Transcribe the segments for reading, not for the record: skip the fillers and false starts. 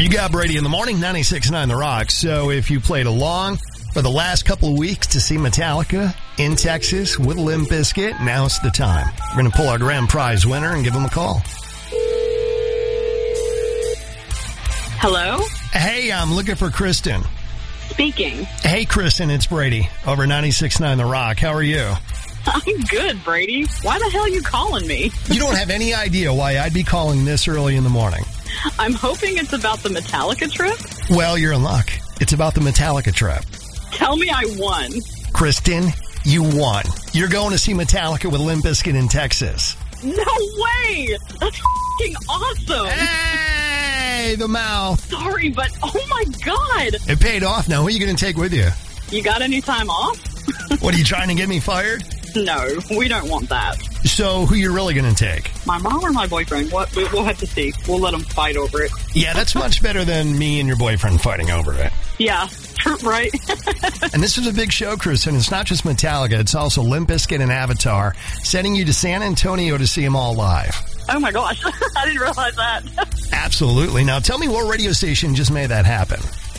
You got Brady in the morning, 96.9 The Rock. So if you played along for the last couple of weeks to see Metallica in Texas with Limp Bizkit, now's the time. We're going to pull our grand prize winner and give him a call. Hello? Hey, I'm looking for Kristen. Speaking. Hey, Kristen, it's Brady over 96.9 The Rock. How are you? I'm good, Brady. Why the hell are you calling me? You don't have any idea why I'd be calling this early in the morning. I'm hoping it's about the Metallica trip. Well, you're in luck. It's about the Metallica trip. Tell me I won. Kristen, you won. You're going to see Metallica with Limp Bizkit in Texas. No way! That's f***ing awesome! Hey, the mouth. Sorry, but oh my god! It paid off. Now, who are you going to take with you? You got any time off? What, are you trying to get me fired? No, we don't want that. So, who you really going to take? My mom or my boyfriend? What? We'll have to see. We'll let them fight over it. Yeah, that's much better than me and your boyfriend fighting over it. Yeah, right. And this is a big show, Kristen. It's not just Metallica. It's also Limp Bizkit and Avatar, sending you to San Antonio to see them all live. Oh my gosh, I didn't realize that. Absolutely. Now, tell me what radio station just made that happen.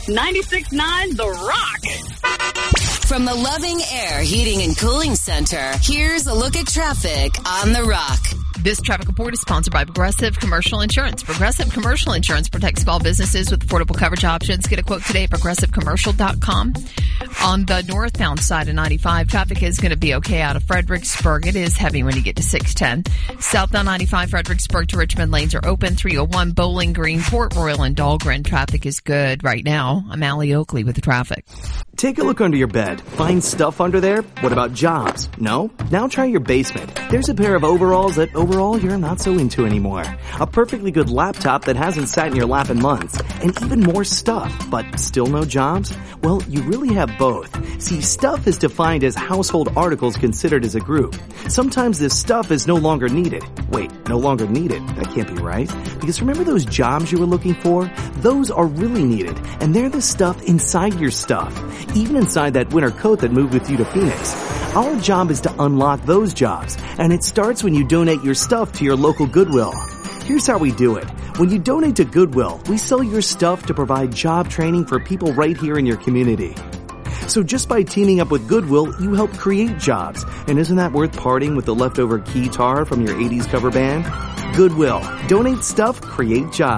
96.9 The Rock. From the Loving Air Heating and Cooling Center, here's a look at traffic on The Rock. This traffic report is sponsored by Progressive Commercial Insurance. Progressive Commercial Insurance protects small businesses with affordable coverage options. Get a quote today at progressivecommercial.com. On the northbound side of 95, traffic is going to be okay out of Fredericksburg. It is heavy when you get to 610. Southbound 95, Fredericksburg to Richmond lanes are open. 301 Bowling Green, Port Royal, and Dahlgren. Traffic is good right now. I'm Allie Oakley with the traffic. Take a look under your bed. Find stuff under there? What about jobs? No? Now try your basement. There's a pair of overalls that overall you're not so into anymore. A perfectly good laptop that hasn't sat in your lap in months. And even more stuff, but still no jobs? Well, you really have both. See, stuff is defined as household articles considered as a group. Sometimes this stuff is no longer needed. Wait, no longer needed? That can't be right. Because remember those jobs you were looking for? Those are really needed. And they're the stuff inside your stuff. Even inside that winter coat that moved with you to Phoenix. Our job is to unlock those jobs, and it starts when you donate your stuff to your local Goodwill. Here's how we do it. When you donate to Goodwill, we sell your stuff to provide job training for people right here in your community. So just by teaming up with Goodwill, you help create jobs. And isn't that worth parting with the leftover keytar from your 80s cover band? Goodwill. Donate stuff, create jobs.